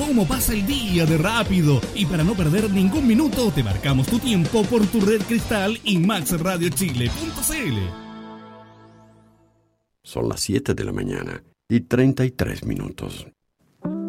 cómo pasa el día de rápido. Y para no perder ningún minuto, te marcamos tu tiempo por tu red Cristal y maxradiochile.cl. Son las 7 de la mañana y 33 minutos.